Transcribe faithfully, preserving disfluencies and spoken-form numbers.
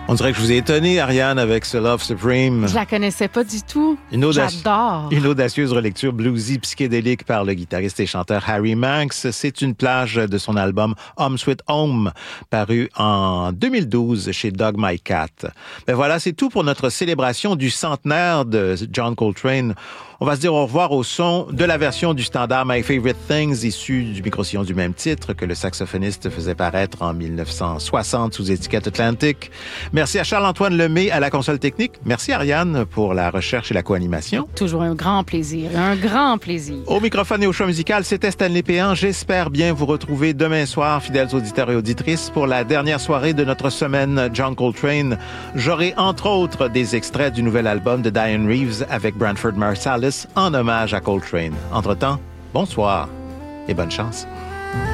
On dirait que je vous ai étonné, Ariane, avec ce Love Supreme. Je la connaissais pas du tout. Une audace... J'adore. Une audacieuse relecture bluesy psychédélique par le guitariste et chanteur Harry Manx. C'est une plage de son album Home Sweet Home, paru en deux mille douze chez Dog My Cat. Ben voilà, c'est tout pour notre célébration du centenaire de John Coltrane. On va se dire au revoir au son de la version du standard My Favorite Things, issue du micro-sillon du même titre que le saxophoniste faisait paraître en dix-neuf cent soixante sous étiquette Atlantic. Merci à Charles-Antoine Lemay à la console technique. Merci Ariane pour la recherche et la co-animation. Toujours un grand plaisir, un grand plaisir. Au microphone et au choix musical, c'était Stanley Péan. J'espère bien vous retrouver demain soir, fidèles auditeurs et auditrices, pour la dernière soirée de notre semaine John Coltrane. J'aurai entre autres des extraits du nouvel album de Diane Reeves avec Branford Marsalis en hommage à Coltrane. Entre-temps, bonsoir et bonne chance.